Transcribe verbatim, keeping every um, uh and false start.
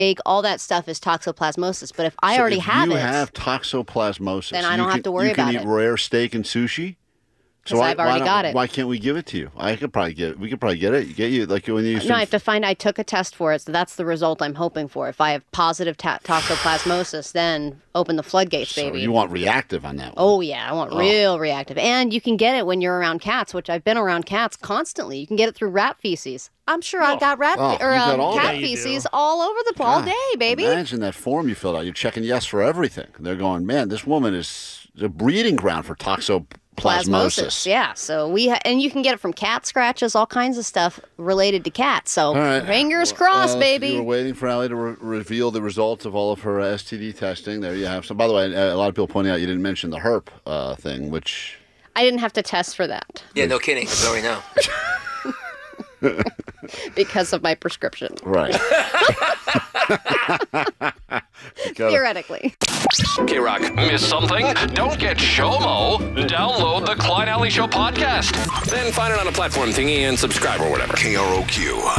egg, all that stuff is toxoplasmosis. But if I so already if have you it, have toxoplasmosis, then I you don't can, have to worry you can about eat it. rare steak and sushi. Because why- I've already why got not- it. Why can't we give it to you? I could probably get it. We could probably get it. Get you like when you. No, I have to find. I took a test for it, so that's the result I'm hoping for. If I have positive ta- toxoplasmosis, then open the floodgates, So baby. you want reactive on that one? Oh yeah, I want Oh. real reactive, and you can get it when you're around cats, which I've been around cats constantly. You can get it through rat feces. I'm sure I've got rat Oh, fe- or you got um, all cat that. Yeah, you feces do. all over the all God, day, baby. Imagine that form you filled out. You're checking yes for everything. They're going, man, this woman is a breeding ground for toxoplasmosis. Plasmosis, yeah. So we ha- and you can get it from cat scratches, all kinds of stuff related to cats. So All right. fingers crossed, Well, baby. You were waiting for Allie to re- reveal the results of all of her uh, S T D testing. There you have some. By the way, uh, a lot of people pointing out you didn't mention the herp uh, thing, which I didn't have to test for that Yeah, no kidding. I already know. because of my prescription. right. Because- Theoretically. K-Rock, miss something? Don't get SHOMO. Download the Klein Alley Show podcast. Then find it on a platform thingy and subscribe or whatever. K R O Q.